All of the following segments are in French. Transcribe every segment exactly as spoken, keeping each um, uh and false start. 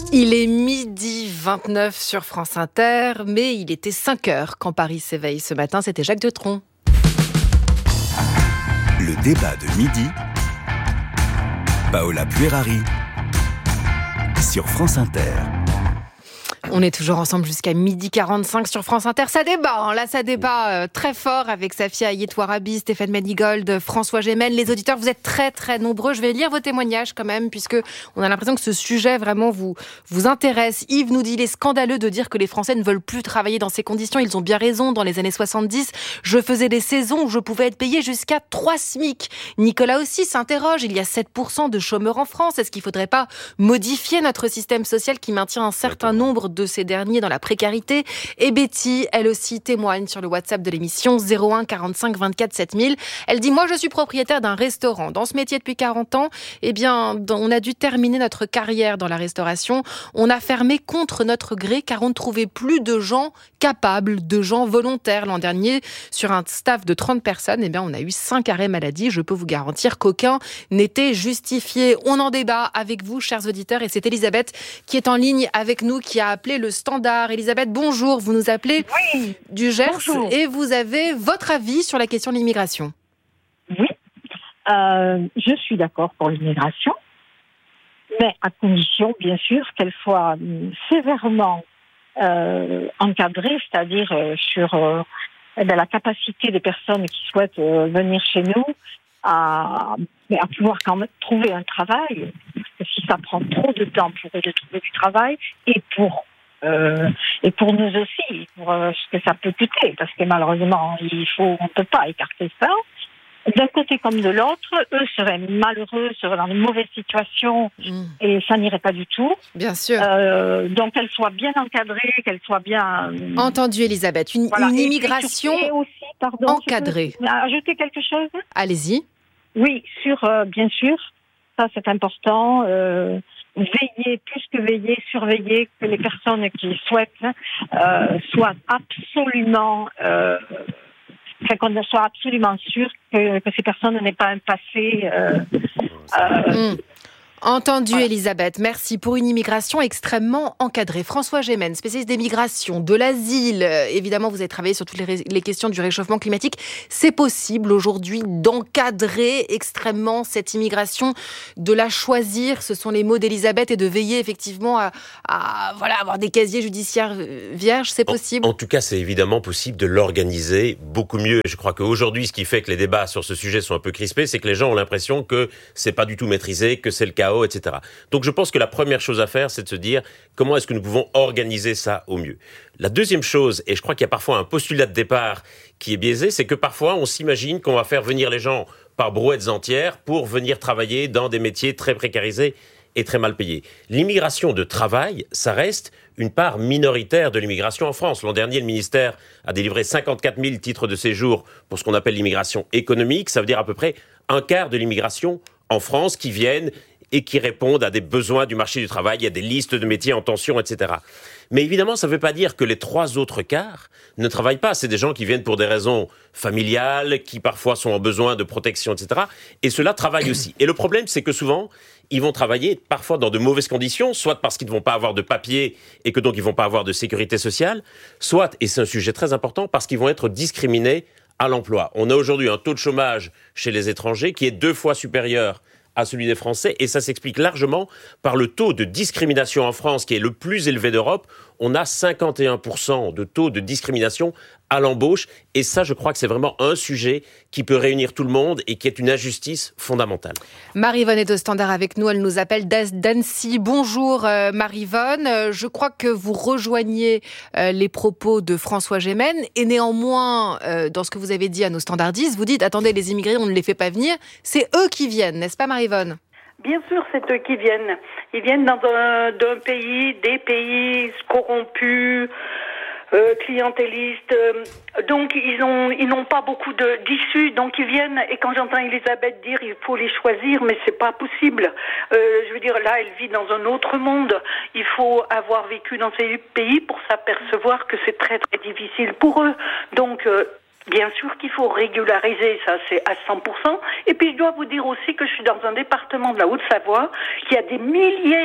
Il est midi vingt-neuf sur France Inter, mais il était cinq heures quand Paris s'éveille ce matin. C'était Jacques Dutronc. Le débat de midi, Paola Puerari sur France Inter. On est toujours ensemble jusqu'à midi quarante-cinq sur France Inter. Ça débat, hein. Là ça débat euh, très fort avec Safia Ayet Ouarabi, Stéphane Manigold, François Gémen. Les auditeurs, vous êtes très très nombreux. Je vais lire vos témoignages quand même, puisque on a l'impression que ce sujet vraiment vous, vous intéresse. Yves nous dit, il est scandaleux de dire que les Français ne veulent plus travailler dans ces conditions. Ils ont bien raison. Dans les années soixante-dix, je faisais des saisons où je pouvais être payé jusqu'à trois SMIC. Nicolas aussi s'interroge. Il y a sept pour cent de chômeurs en France. Est-ce qu'il ne faudrait pas modifier notre système social qui maintient un certain nombre de ces derniers dans la précarité? Et Betty, elle aussi témoigne sur le WhatsApp de l'émission zéro un quarante-cinq vingt-quatre sept mille. Elle dit, moi je suis propriétaire d'un restaurant. Dans ce métier depuis quarante ans, eh bien, on a dû terminer notre carrière dans la restauration. On a fermé contre notre gré car on ne trouvait plus de gens capables, de gens volontaires. L'an dernier, sur un staff de trente personnes, eh bien, on a eu cinq arrêts maladie. Je peux vous garantir qu'aucun n'était justifié. On en débat avec vous, chers auditeurs, et c'est Elisabeth qui est en ligne avec nous, qui a appelé le standard. Elisabeth, bonjour, vous nous appelez oui, du Gers bonjour. Et vous avez votre avis sur la question de l'immigration. Oui, euh, je suis d'accord pour l'immigration, mais à condition, bien sûr, qu'elle soit sévèrement euh, encadrée, c'est-à-dire euh, sur euh, la capacité des personnes qui souhaitent euh, venir chez nous à, à pouvoir quand même trouver un travail, parce que si ça prend trop de temps pour eux de trouver du travail, et pour Euh, et pour nous aussi, pour euh, ce que ça peut coûter, parce que malheureusement, il faut, on ne peut pas écarter ça. D'un côté comme de l'autre, eux seraient malheureux, seraient dans une mauvaise situation, mmh. et ça n'irait pas du tout. Bien sûr. Euh, donc qu'elle soit bien encadrée, qu'elle soit bien... Entendu, Elisabeth. Une, voilà. une immigration et aussi, pardon, encadrée. Je peux ajouter quelque chose ? Allez-y. Oui, sur, euh, bien sûr, ça c'est important. Euh, veiller, plus que veiller, surveiller que les personnes qui souhaitent euh, soient absolument, euh, qu'on soit absolument sûr que, que ces personnes n'aient pas un passé. Euh, euh, mmh. Entendu, voilà. Elisabeth. Merci pour une immigration extrêmement encadrée. François Gémen, spécialiste des migrations, de l'asile. Évidemment, vous avez travaillé sur toutes les, ré- les questions du réchauffement climatique. C'est possible aujourd'hui d'encadrer extrêmement cette immigration, de la choisir. Ce sont les mots d'Elisabeth, et de veiller effectivement à, à voilà, avoir des casiers judiciaires vierges. C'est possible. En, en tout cas, c'est évidemment possible de l'organiser beaucoup mieux. Je crois qu'aujourd'hui, ce qui fait que les débats sur ce sujet sont un peu crispés, c'est que les gens ont l'impression que c'est pas du tout maîtrisé, que c'est le cas, et cetera. Donc je pense que la première chose à faire, c'est de se dire comment est-ce que nous pouvons organiser ça au mieux. La deuxième chose, et je crois qu'il y a parfois un postulat de départ qui est biaisé, c'est que parfois on s'imagine qu'on va faire venir les gens par brouettes entières pour venir travailler dans des métiers très précarisés et très mal payés. L'immigration de travail, ça reste une part minoritaire de l'immigration en France. L'an dernier, le ministère a délivré cinquante-quatre mille titres de séjour pour ce qu'on appelle l'immigration économique. Ça veut dire à peu près un quart de l'immigration en France qui viennent et qui répondent à des besoins du marché du travail. Il y a des listes de métiers en tension, et cetera. Mais évidemment, ça ne veut pas dire que les trois autres quarts ne travaillent pas. C'est des gens qui viennent pour des raisons familiales, qui parfois sont en besoin de protection, et cetera. Et ceux-là travaillent aussi. Et le problème, c'est que souvent, ils vont travailler parfois dans de mauvaises conditions, soit parce qu'ils ne vont pas avoir de papier et que donc ils ne vont pas avoir de sécurité sociale, soit, et c'est un sujet très important, parce qu'ils vont être discriminés à l'emploi. On a aujourd'hui un taux de chômage chez les étrangers qui est deux fois supérieur à celui des Français, et ça s'explique largement par le taux de discrimination en France qui est le plus élevé d'Europe. On a cinquante et un pour cent de taux de discrimination à l'embauche, et ça, je crois que c'est vraiment un sujet qui peut réunir tout le monde et qui est une injustice fondamentale. Marie-Vonne est au standard avec nous, elle nous appelle d'Annecy. Bonjour euh, Marie-Vonne, euh, je crois que vous rejoignez euh, les propos de François Gémen, et néanmoins, euh, dans ce que vous avez dit à nos standardistes, vous dites, attendez, les immigrés, on ne les fait pas venir, c'est eux qui viennent, n'est-ce pas Marie-Vonne ? Bien sûr, c'est eux qui viennent. Ils viennent dans un, d'un pays, des pays corrompus, euh, clientélistes. Euh, donc, ils ont, ils n'ont pas beaucoup de, d'issues. Donc, ils viennent. Et quand j'entends Elisabeth dire, il faut les choisir, mais c'est pas possible. Euh, je veux dire, là, elle vit dans un autre monde. Il faut avoir vécu dans ces pays pour s'apercevoir que c'est très, très difficile pour eux. Donc, euh, bien sûr qu'il faut régulariser, ça c'est à cent pour cent. Et puis je dois vous dire aussi que je suis dans un département de la Haute-Savoie qui a des milliers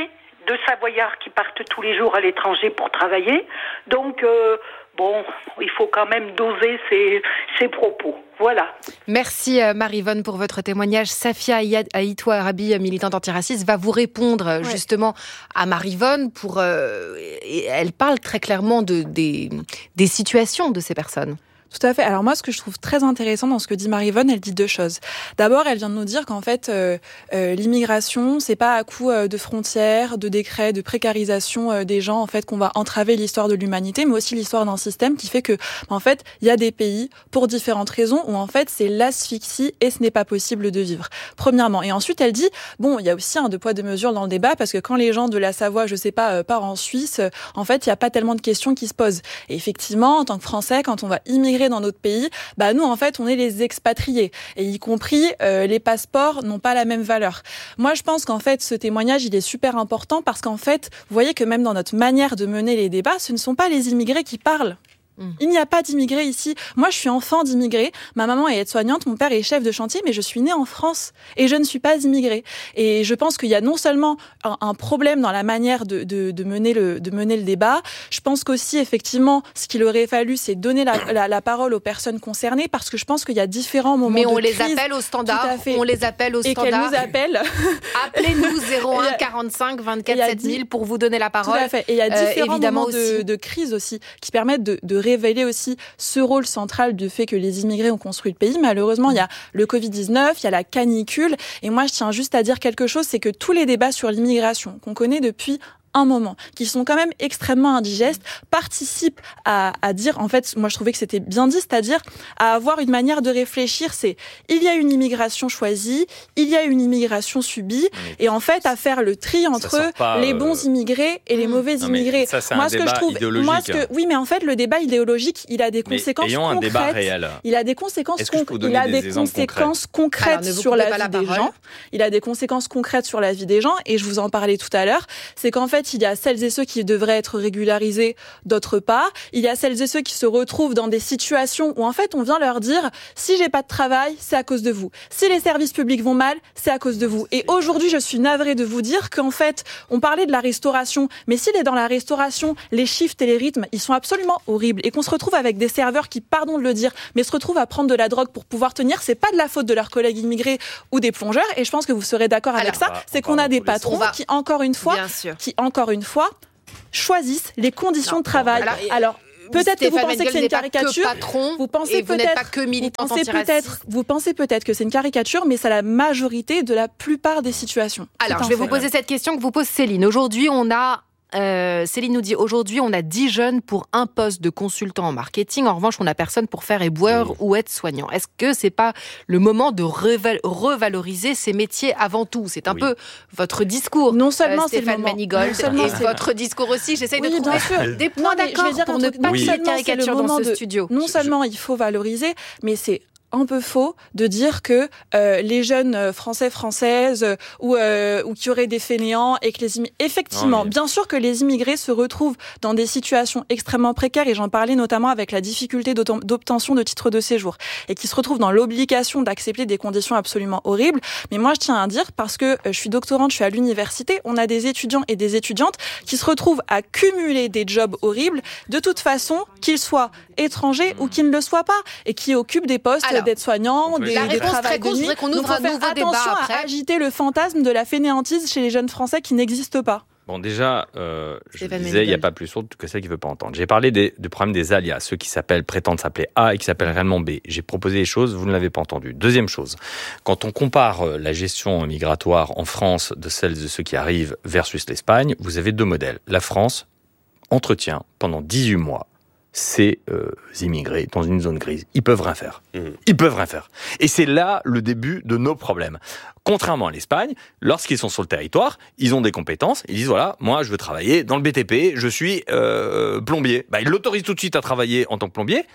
de Savoyards qui partent tous les jours à l'étranger pour travailler. Donc, euh, bon, il faut quand même doser ses, ses propos. Voilà. Merci Marie-Vonne pour votre témoignage. Safia Aïtoua Arabi, militante antiraciste, va vous répondre ouais. justement à Marie-Vonne. Pour, euh, et elle parle très clairement de, des, des situations de ces personnes. Tout à fait. Alors moi, ce que je trouve très intéressant dans ce que dit Marie-Vonne, elle dit deux choses. D'abord, elle vient de nous dire qu'en fait, euh, euh, l'immigration, c'est pas à coup euh, de frontières, de décrets, de précarisation euh, des gens, en fait, qu'on va entraver l'histoire de l'humanité, mais aussi l'histoire d'un système qui fait que, en fait, il y a des pays, pour différentes raisons, où en fait, c'est l'asphyxie et ce n'est pas possible de vivre. Premièrement. Et ensuite, elle dit, bon, il y a aussi un deux poids deux mesures dans le débat, parce que quand les gens de la Savoie, je sais pas, euh, partent en Suisse, euh, en fait, il y a pas tellement de questions qui se posent. Et effectivement, en tant que Français, quand on va immigrer dans notre pays, bah nous en fait on est les expatriés et y compris euh, les passeports n'ont pas la même valeur. Moi je pense qu'en fait ce témoignage il est super important parce qu'en fait vous voyez que même dans notre manière de mener les débats, ce ne sont pas les immigrés qui parlent. Il n'y a pas d'immigrés ici. Moi, je suis enfant d'immigrés. Ma maman est aide-soignante, mon père est chef de chantier, mais je suis née en France et je ne suis pas immigrée. Et je pense qu'il y a non seulement un, un problème dans la manière de, de, de, mener le, de mener le débat, je pense qu'aussi, effectivement, ce qu'il aurait fallu, c'est donner la, la, la parole aux personnes concernées parce que je pense qu'il y a différents moments mais de crise. Mais on les appelle au standard. On les appelle au et standard. Et qu'elles nous appellent. Appelez-nous zéro un quarante-cinq vingt-quatre sept mille pour vous donner la parole. Tout à fait. Et il y a différents euh, moments aussi. de, de crise aussi qui permettent de, de révéler aussi ce rôle central du fait que les immigrés ont construit le pays. Malheureusement, il y a le covid dix-neuf, il y a la canicule. Et moi, je tiens juste à dire quelque chose, c'est que tous les débats sur l'immigration qu'on connaît depuis un moment, qui sont quand même extrêmement indigestes, participent à, à dire, en fait, moi je trouvais que c'était bien dit, c'est-à-dire à avoir une manière de réfléchir, c'est il y a une immigration choisie, il y a une immigration subie, et en fait à faire le tri entre pas, les bons euh... immigrés et les mauvais non, immigrés. Ça, c'est moi, un ce débat que je trouve, idéologique. Moi, ce que, oui, mais en fait, le débat idéologique, il a des conséquences mais ayons concrètes. Un débat réel. Il a des conséquences, conc- il a des, des conséquences concrètes Alors, sur la vie la des gens. Il a des conséquences concrètes sur la vie des gens, et je vous en parlais tout à l'heure. C'est qu'en fait, il y a celles et ceux qui devraient être régularisés, d'autre part. Il y a celles et ceux qui se retrouvent dans des situations où, en fait, on vient leur dire « Si j'ai pas de travail, c'est à cause de vous. Si les services publics vont mal, c'est à cause de vous. » Et aujourd'hui, je suis navrée de vous dire qu'en fait, on parlait de la restauration, mais s'il est dans la restauration, les shifts et les rythmes, ils sont absolument horribles. Et qu'on se retrouve avec des serveurs qui, pardon de le dire, mais se retrouvent à prendre de la drogue pour pouvoir tenir, c'est pas de la faute de leurs collègues immigrés ou des plongeurs. Et je pense que vous serez d'accord avec Alors, ça. C'est qu'on a des patrons va... qui, encore une fois, qui, encore une fois, choisissent les conditions non, de travail. Alors, alors peut-être Stéphane que vous pensez Menguel que c'est une caricature. Que patron, vous pensez et vous peut-être n'êtes pas que militante vous pensez peut-être, vous pensez peut-être que c'est une caricature, mais c'est la majorité de la plupart des situations. Alors, je vais vous poser cette question que vous pose Céline. Aujourd'hui, on a Euh, Céline nous dit, aujourd'hui, on a dix jeunes pour un poste de consultant en marketing. En revanche, on n'a personne pour faire éboueur mmh. ou être soignant. Est-ce que c'est pas le moment de reval- revaloriser ces métiers avant tout ? C'est un oui. peu votre discours, non seulement euh, Stéphane Manigold, et votre discours aussi. J'essaye oui, de trouver sûr. des points non, d'accord pour ne pas qu'il y ait de caricature dans ce de... studio. Non seulement il faut valoriser, mais c'est un peu faux de dire que euh, les jeunes français françaises euh, ou euh, ou qui auraient des fainéants et que les immi... effectivement non, mais... bien sûr que les immigrés se retrouvent dans des situations extrêmement précaires et j'en parlais notamment avec la difficulté d'obtention de titres de séjour et qui se retrouvent dans l'obligation d'accepter des conditions absolument horribles. Mais moi je tiens à dire parce que euh, je suis doctorante, je suis à l'université, on a des étudiants et des étudiantes qui se retrouvent à cumuler des jobs horribles de toute façon qu'ils soient étrangers mmh. ou qu'ils ne le soient pas et qui occupent des postes Alors, d'aides-soignants, des, des travails de nuit. Qu'on ouvre Donc, un nouveau débat attention après. à agiter le fantasme de la fainéantise chez les jeunes Français qui n'existe pas. Bon, déjà, euh, je disais, il n'y a pas plus sourde que celle qui ne veut pas entendre. J'ai parlé des, du problème des alias, ceux qui s'appellent, prétendent s'appeler A et qui s'appellent réellement B. J'ai proposé des choses, vous ne l'avez pas entendu. Deuxième chose, quand on compare la gestion migratoire en France de celles de ceux qui arrivent versus l'Espagne, vous avez deux modèles. La France entretient pendant dix-huit mois ces euh, immigrés dans une zone grise. Ils peuvent rien faire. Mmh. Ils peuvent rien faire. Et c'est là le début de nos problèmes. Contrairement à l'Espagne, lorsqu'ils sont sur le territoire, ils ont des compétences. Ils disent, voilà, moi, je veux travailler dans le B T P, je suis euh, plombier. Bah, ils l'autorisent tout de suite à travailler en tant que plombier.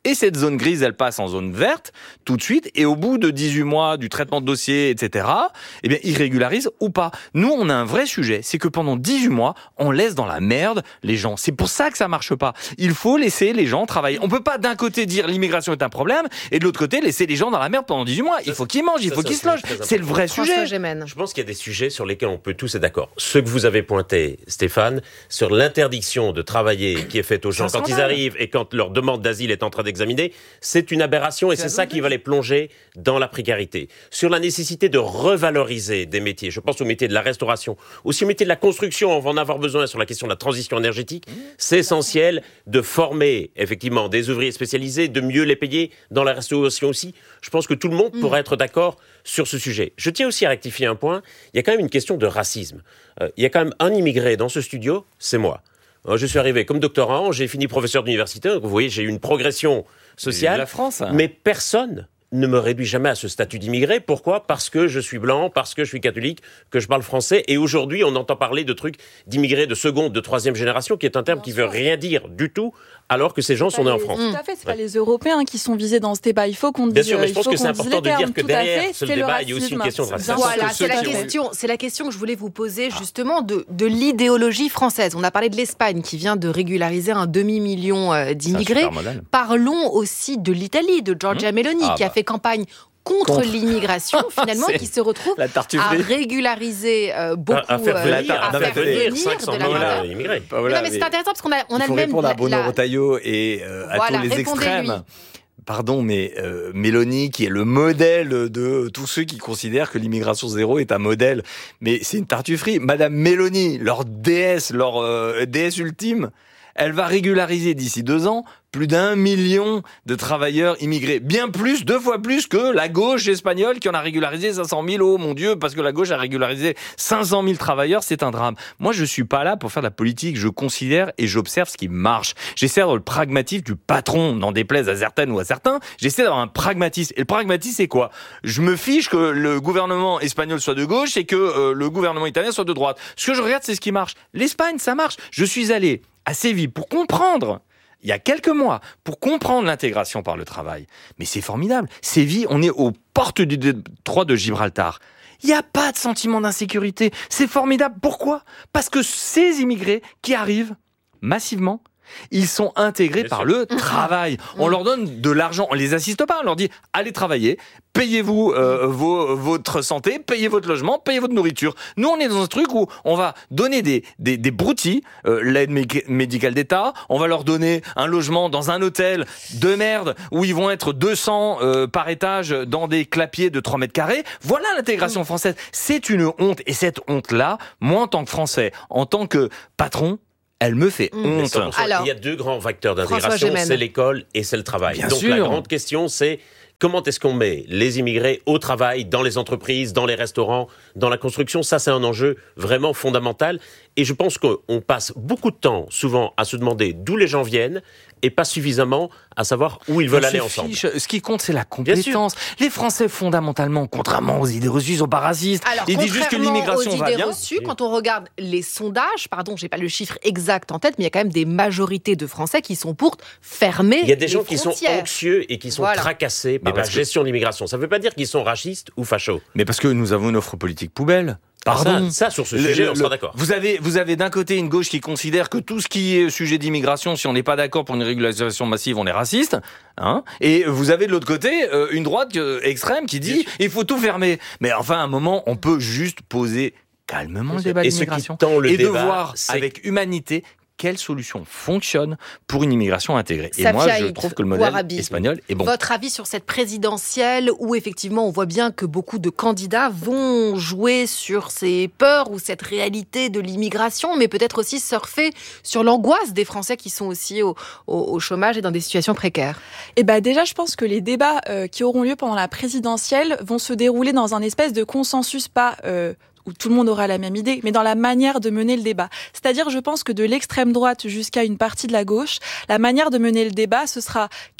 et cette zone grise, elle passe en zone verte tout de suite, et au bout de dix-huit mois du traitement de dossier, et cetera, eh bien, ils régularisent ou pas. Nous, on a un vrai sujet, c'est que pendant dix-huit mois, on laisse dans la merde les gens. C'est pour ça que ça marche pas. Il faut laisser les gens travailler. On peut pas d'un côté dire l'immigration est un problème, et de l'autre côté laisser les gens dans la merde pendant dix-huit mois. Il faut qu'ils mangent, il faut qu'ils se logent. C'est le vrai sujet. Je pense qu'il y a des sujets sur lesquels on peut tous être d'accord. Ce que vous avez pointé, Stéphane, sur l'interdiction de travailler qui est faite aux gens quand ils arrivent et quand leur demande d'asile est en train d'examiner, c'est une aberration et c'est, c'est ça qui va les plonger dans la précarité. Sur la nécessité de revaloriser des métiers, je pense au métier de la restauration, aussi au métier de la construction, on va en avoir besoin sur la question de la transition énergétique. C'est essentiel de former effectivement des ouvriers spécialisés, de mieux les payer dans la restauration aussi. Je pense que tout le monde mmh. pourrait être d'accord sur ce sujet. Je tiens aussi à rectifier un point, il y a quand même une question de racisme. Euh, il y a quand même un immigré dans ce studio, c'est moi. Euh, je suis arrivé comme doctorant, j'ai fini professeur d'université, donc vous voyez, j'ai eu une progression sociale. La France, hein. Mais personne ne me réduit jamais à ce statut d'immigré. Pourquoi ? Parce que je suis blanc, parce que je suis catholique, que je parle français. Et aujourd'hui, on entend parler de trucs d'immigrés de seconde, de troisième génération, qui est un terme qui veut rien dire du tout, alors que ces gens sont nés en France. Tout à fait, c'est ouais. pas les Européens qui sont visés dans ce débat. Il faut qu'on dise. Bien sûr, mais je pense que c'est important de dire que derrière ce débat, il y a aussi une question de racisme. Voilà, c'est la question, c'est la question que je voulais vous poser justement de, de l'idéologie française. On a parlé de l'Espagne qui vient de régulariser un demi-million d'immigrés. Parlons aussi de l'Italie, de Giorgia mmh. Meloni, ah, qui bah. a fait campagne contre, contre. l'immigration, finalement, qui se retrouve à régulariser euh, beaucoup, à, à faire venir, euh, à faire venir cinq cents mille immigrés. Bah, voilà, non, mais c'est intéressant parce qu'on a, on il a faut le même... répondre à Bruno la... Retailleau et euh, à voilà, tous les extrêmes. Pardon, mais euh, Mélanie, qui est le modèle de tous ceux qui considèrent que l'immigration zéro est un modèle, mais c'est une tartufferie. Madame Mélanie, leur déesse, leur euh, déesse ultime, elle va régulariser d'ici deux ans plus d'un million de travailleurs immigrés. Bien plus, deux fois plus que la gauche espagnole qui en a régularisé cinq cent mille. Oh mon Dieu, parce que la gauche a régularisé cinq cent mille travailleurs, c'est un drame. Moi, je suis pas là pour faire de la politique. Je considère et j'observe ce qui marche. J'essaie d'avoir le pragmatisme du patron, n'en déplaise à certaines ou à certains. J'essaie d'avoir un pragmatisme. Et le pragmatisme, c'est quoi ? Je me fiche que le gouvernement espagnol soit de gauche et que euh, le gouvernement italien soit de droite. Ce que je regarde, c'est ce qui marche. L'Espagne, ça marche. Je suis allé à Séville pour comprendre, il y a quelques mois, pour comprendre l'intégration par le travail. Mais c'est formidable. Séville, on est aux portes du détroit de Gibraltar. Il n'y a pas de sentiment d'insécurité. C'est formidable. Pourquoi ? Parce que ces immigrés qui arrivent massivement, ils sont intégrés Bien par sûr. le travail. On leur donne de l'argent, on les assiste pas, on leur dit allez travailler, payez-vous euh, vos, votre santé, payez votre logement, payez votre nourriture. Nous, on est dans un truc où on va donner des, des, des broutilles, euh, l'aide mé- médicale d'État, on va leur donner un logement dans un hôtel de merde où ils vont être deux cents euh, par étage dans des clapiers de trois mètres carrés. Voilà l'intégration française. C'est une honte. Et cette honte-là, moi en tant que Français, en tant que patron, elle me fait mmh. honte. Alors, il y a deux grands facteurs d'intégration, c'est l'école et c'est le travail. Bien Donc sûr. la grande question, c'est comment est-ce qu'on met les immigrés au travail, dans les entreprises, dans les restaurants, dans la construction ? Ça, c'est un enjeu vraiment fondamental. Et je pense qu'on passe beaucoup de temps, souvent, à se demander d'où les gens viennent et pas suffisamment à savoir où ils veulent on aller ensemble. Fiche. Ce qui compte, c'est la compétence. Les Français, fondamentalement, contrairement aux idées reçues, sont pas racistes. Alors, ils disent juste que l'immigration va bien. Reçues, quand on regarde les sondages, pardon, j'ai pas le chiffre exact en tête, mais il y a quand même des majorités de Français qui sont pour fermer les frontières. Il y a des gens qui sont anxieux et qui sont voilà. tracassés par mais la gestion de l'immigration. Ça ne veut pas dire qu'ils sont racistes ou fachos. Mais parce que nous avons une offre politique poubelle. Pardon. Ça, ça, sur ce sujet, le, on sera d'accord. Vous avez, vous avez d'un côté une gauche qui considère que tout ce qui est sujet d'immigration, si on n'est pas d'accord pour une régularisation massive, on est raciste, hein. Et vous avez de l'autre côté euh, une droite euh, extrême qui dit il faut tout fermer. Mais enfin, à un moment, on peut juste poser calmement le débat et d'immigration le et débat, de voir c'est... avec humanité quelle solution fonctionne pour une immigration intégrée. Safia et moi, je Haït, trouve que le modèle Ouarabi, espagnol est bon. Votre avis sur cette présidentielle où effectivement on voit bien que beaucoup de candidats vont jouer sur ces peurs ou cette réalité de l'immigration, mais peut-être aussi surfer sur l'angoisse des Français qui sont aussi au, au, au chômage et dans des situations précaires. Eh ben déjà, je pense que les débats euh, qui auront lieu pendant la présidentielle vont se dérouler dans un espèce de consensus, pas euh, où tout le monde aura la même idée, mais dans la manière de mener le débat. C'est-à-dire, je pense que de l'extrême droite jusqu'à une partie de la gauche, la manière de mener le débat, ce sera quelle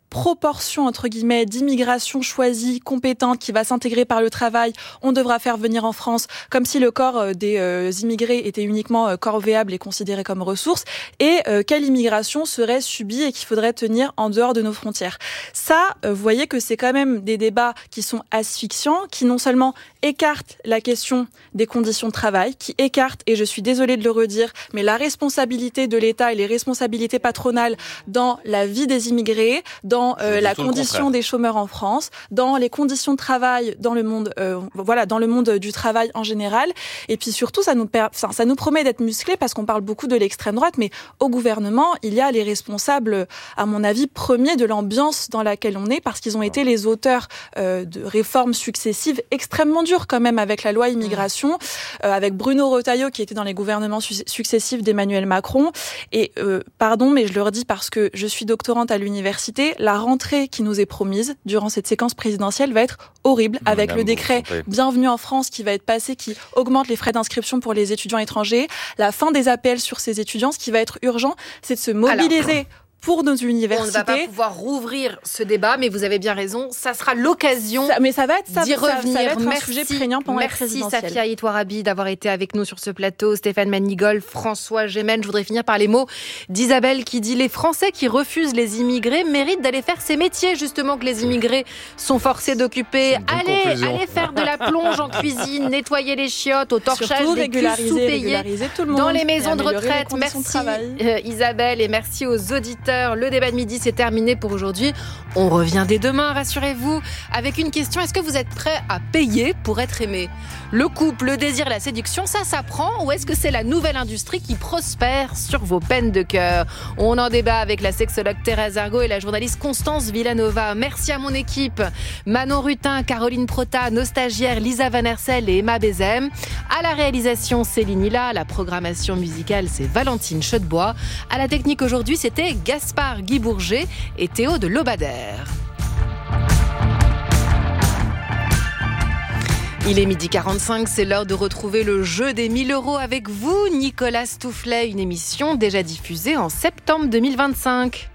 proportion, entre guillemets, d'immigration choisie, compétente, qui va s'intégrer par le travail, on devra faire venir en France, comme si le corps des euh, immigrés était uniquement euh, corvéable et considéré comme ressource, et euh, quelle immigration serait subie et qu'il faudrait tenir en dehors de nos frontières. Ça, euh, vous voyez que c'est quand même des débats qui sont asphyxiants, qui non seulement écartent la question des conditions de travail, qui écartent, et je suis désolée de le redire, mais la responsabilité de l'État et les responsabilités patronales dans la vie des immigrés, dans euh, la condition des chômeurs en France, dans les conditions de travail dans le monde, euh, voilà, dans le monde du travail en général. Et puis surtout, ça nous, per... enfin, ça nous promet d'être musclés parce qu'on parle beaucoup de l'extrême droite, mais au gouvernement, il y a les responsables, à mon avis, premiers de l'ambiance dans laquelle on est, parce qu'ils ont été les auteurs euh, de réformes successives extrêmement dures quand même, avec la loi immigration, euh, avec Bruno Retailleau qui était dans les gouvernements su- successifs d'Emmanuel Macron. Et euh, pardon, mais je le redis parce que je suis doctorante à l'université, la rentrée qui nous est promise durant cette séquence présidentielle va être horrible, avec Madame, le décret Bienvenue en France qui va être passé, qui augmente les frais d'inscription pour les étudiants étrangers, la fin des A P L sur ces étudiants. Ce qui va être urgent, c'est de se mobiliser. Alors, pour nos universités. On ne va pas pouvoir rouvrir ce débat, mais vous avez bien raison, ça sera l'occasion ça, mais ça va être, ça, d'y ça, revenir. Ça va être merci, un sujet prégnant pendant merci la présidentielle. Safia Ayet-Ouarabi d'avoir été avec nous sur ce plateau, Stéphane Manigold, François Gémen. Je voudrais finir par les mots d'Isabelle qui dit « Les Français qui refusent les immigrés méritent d'aller faire ces métiers justement que les immigrés sont forcés d'occuper. Allez, allez faire de la plonge en cuisine, nettoyer les chiottes, au torchage Surtout, des culs sous-payés tout le monde, dans les maisons de retraite. » Merci euh, Isabelle et merci aux auditeurs. Le débat de midi, c'est terminé pour aujourd'hui. On revient dès demain, rassurez-vous, avec une question. Est-ce que vous êtes prêts à payer pour être aimé ? Le couple, le désir, la séduction, ça s'apprend, ou est-ce que c'est la nouvelle industrie qui prospère sur vos peines de cœur ? On en débat avec la sexologue Thérèse Argot et la journaliste Constance Villanova. Merci à mon équipe, Manon Rutin, Caroline Prota, nos stagiaires Lisa Van Hersel et Emma Bézem. À la réalisation, Céline Hilla. La programmation musicale, c'est Valentine Chaudebois. À la technique aujourd'hui, c'était Gaspard Guy Bourget et Théo de Lobadère. Il est midi quarante-cinq, c'est l'heure de retrouver le jeu des mille euros avec vous, Nicolas Stoufflet, une émission déjà diffusée en septembre deux mille vingt-cinq.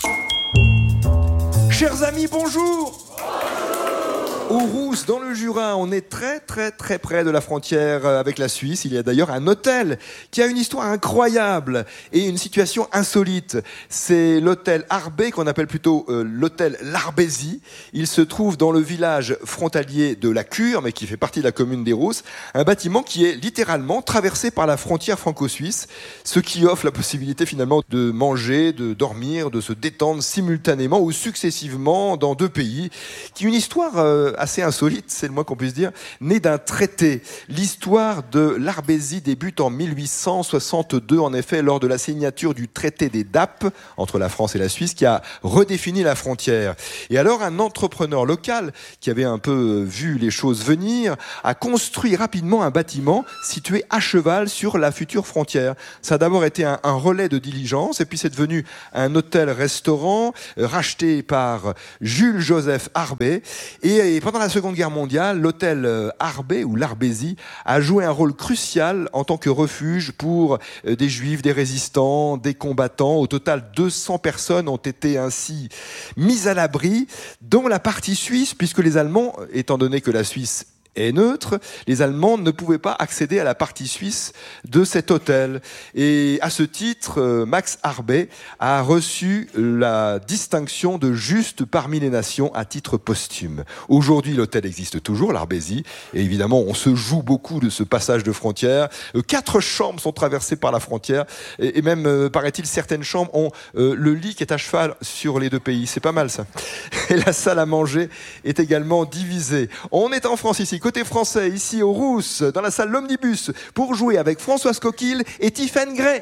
Chers amis, bonjour. Au Rousse, dans le Jura, on est très très très près de la frontière avec la Suisse. Il y a d'ailleurs un hôtel qui a une histoire incroyable et une situation insolite. C'est l'hôtel Arbé, qu'on appelle plutôt euh, l'hôtel L'Arbésie. Il se trouve dans le village frontalier de la Cure, mais qui fait partie de la commune des Rousses. Un bâtiment qui est littéralement traversé par la frontière franco-suisse, ce qui offre la possibilité finalement de manger, de dormir, de se détendre simultanément ou successivement dans deux pays, qui ont une histoire euh, assez insolite, c'est le moins qu'on puisse dire, né d'un traité. L'histoire de l'Arbésie débute en mille huit cent soixante-deux, en effet, lors de la signature du traité des Dappes entre la France et la Suisse, qui a redéfini la frontière. Et alors, un entrepreneur local, qui avait un peu vu les choses venir, a construit rapidement un bâtiment situé à cheval sur la future frontière. Ça a d'abord été un, un relais de diligence, et puis c'est devenu un hôtel-restaurant euh, racheté par Jules-Joseph Arbé. Et, et pendant la Seconde Guerre mondiale, l'hôtel Arbé, ou l'Arbésie, a joué un rôle crucial en tant que refuge pour des Juifs, des résistants, des combattants. Au total, deux cents personnes ont été ainsi mises à l'abri, dont la partie suisse, puisque les Allemands, étant donné que la Suisse est neutre, les Allemands ne pouvaient pas accéder à la partie suisse de cet hôtel. Et à ce titre, Max Arbé a reçu la distinction de juste parmi les nations à titre posthume. Aujourd'hui, l'hôtel existe toujours, l'Arbésie, et évidemment, on se joue beaucoup de ce passage de frontière. Quatre chambres sont traversées par la frontière, et même, paraît-il, certaines chambres ont le lit qui est à cheval sur les deux pays. C'est pas mal, ça. Et la salle à manger est également divisée. On est en France ici, côté français, ici au Rousse, dans la salle L'Omnibus, pour jouer avec Françoise Coquille et Tiffaine Gray.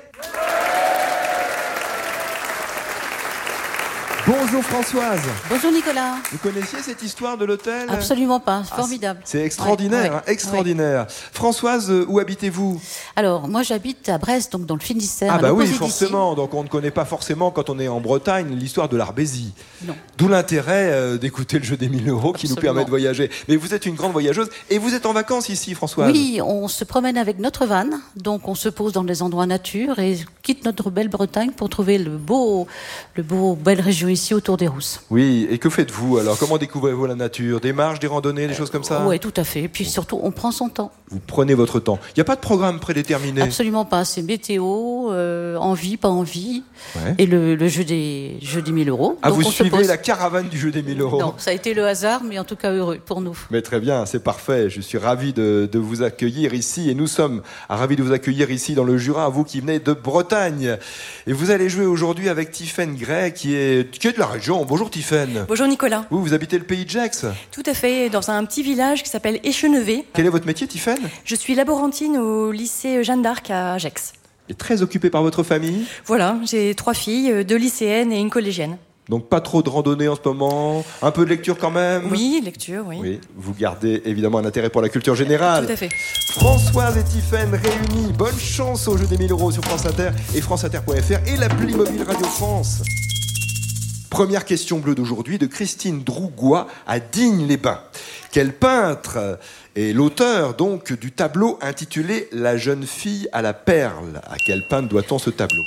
Bonjour Françoise. Bonjour Nicolas. Vous connaissiez cette histoire de l'hôtel ? Absolument pas, c'est formidable. Ah, c'est extraordinaire, ouais, ouais, hein, extraordinaire. Ouais. Françoise, où habitez-vous ? Alors, moi j'habite à Brest, donc dans le Finistère. Ah bah oui, forcément, donc on ne connaît pas forcément quand on est en Bretagne l'histoire de l'Arbésie. Non. D'où l'intérêt euh, d'écouter le jeu des mille euros qui Absolument. Nous permet de voyager. Mais vous êtes une grande voyageuse et vous êtes en vacances ici, Françoise ? Oui, on se promène avec notre van, donc on se pose dans des endroits nature et quitte notre belle Bretagne pour trouver le beau, le beau belle région ici autour des Rousses. Oui, et que faites-vous alors? Comment découvrez-vous la nature? Des marches, des randonnées, des choses comme ça? Oui, tout à fait. Et puis surtout, on prend son temps. Vous prenez votre temps. Il n'y a pas de programme prédéterminé? Absolument pas. C'est météo, euh, envie, pas envie. Ouais. Et le, le jeu, des, jeu des mille euros. Ah, Donc vous on se suivez pose... la caravane du jeu des mille euros? Non, ça a été le hasard, mais en tout cas heureux pour nous. Mais très bien, c'est parfait. Je suis ravi de, de vous accueillir ici. Et nous sommes ravis de vous accueillir ici dans le Jura, vous qui venez de Bretagne. Et vous allez jouer aujourd'hui avec Tiffaine Gray, qui est, qui est de la région. Bonjour Tiffaine. Bonjour Nicolas. Vous, vous habitez le pays de Gex? Tout à fait, dans un petit village qui s'appelle Échenevé. Quel est votre métier, Tiffaine? Je suis laborantine au lycée Jeanne d'Arc à Gex. Et très occupée par votre famille? Voilà, j'ai trois filles, deux lycéennes et une collégienne. Donc pas trop de randonnée en ce moment, un peu de lecture quand même? Oui, lecture, oui. Oui, vous gardez évidemment un intérêt pour la culture générale. Tout à fait. Françoise et Tiffaine réunis, bonne chance au jeu des mille euros sur France Inter et franceinter point f r et l'appli mobile Radio France. Première question bleue d'aujourd'hui de Christine Drougois à Digne-les-Bains. Quel peintre est l'auteur donc du tableau intitulé La jeune fille à la perle? À quel peintre doit-on ce tableau?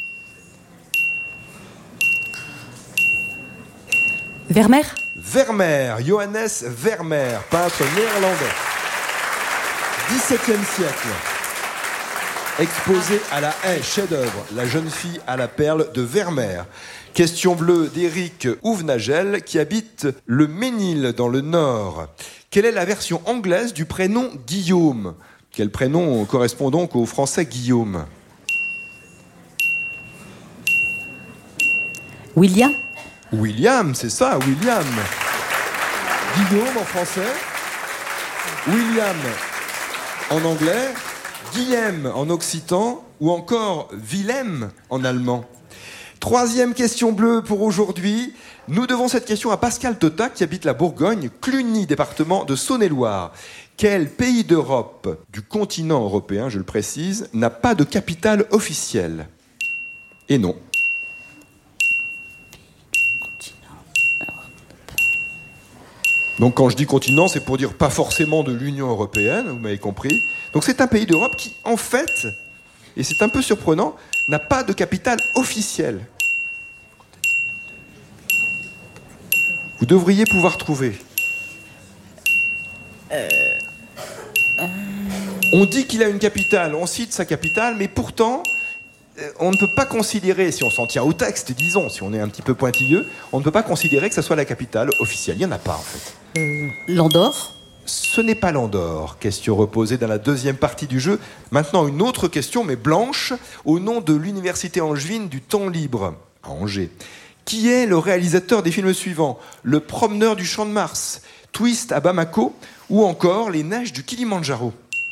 Vermeer? Vermeer, Johannes Vermeer, peintre néerlandais. dix-septième siècle. Exposé à la haie, chef-d'œuvre, La jeune fille à la perle de Vermeer. Question bleue d'Éric Ouvenagel qui habite le Ménil dans le Nord. Quelle est la version anglaise du prénom Guillaume? Quel prénom correspond donc au français Guillaume? William? William, c'est ça, William. Guillaume en français, William en anglais, Guillaume en occitan ou encore Willem en allemand. Troisième question bleue pour aujourd'hui. Nous devons cette question à Pascal Tota qui habite la Bourgogne, Cluny, département de Saône-et-Loire. Quel pays d'Europe, du continent européen, je le précise, n'a pas de capitale officielle? Et non. Donc quand je dis continent, c'est pour dire pas forcément de l'Union européenne, vous m'avez compris. Donc c'est un pays d'Europe qui, en fait, et c'est un peu surprenant, n'a pas de capitale officielle. Vous devriez pouvoir trouver. Euh, euh... On dit qu'il a une capitale, on cite sa capitale, mais pourtant, on ne peut pas considérer, si on s'en tient au texte, disons, si on est un petit peu pointilleux, on ne peut pas considérer que ça soit la capitale officielle. Il n'y en a pas, en fait. Euh, L'Andorre? Ce n'est pas l'Andorre. Question reposée dans la deuxième partie du jeu. Maintenant, une autre question, mais blanche, au nom de l'Université angevine du temps libre, à Angers. Qui est le réalisateur des films suivants? Le promeneur du Champ de Mars, Twist à Bamako ou encore Les neiges du Kilimandjaro?